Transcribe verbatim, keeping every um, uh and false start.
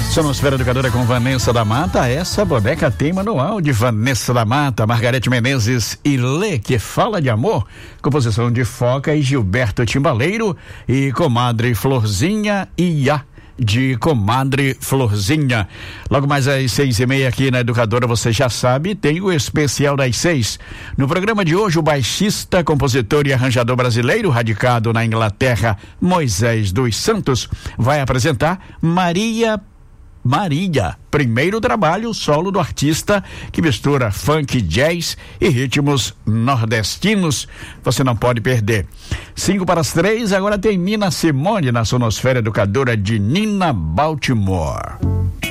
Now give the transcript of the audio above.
Sonosfera Educadora com Vanessa da Mata. Essa boneca tem manual de Vanessa da Mata, Margarete Menezes e Lê, que fala de amor. Composição de Foca e Gilberto Timbaleiro e Comadre Florzinha e A de Comadre Florzinha. Logo mais às seis e meia aqui na Educadora, você já sabe, tem o especial das seis. No programa de hoje, o baixista, compositor e arranjador brasileiro, radicado na Inglaterra, Moisés dos Santos, vai apresentar Maria Maria, primeiro trabalho solo do artista que mistura funk, jazz e ritmos nordestinos. Você não pode perder. Cinco para as três, agora tem Nina Simone na Sonosfera Educadora de Nina Baltimore.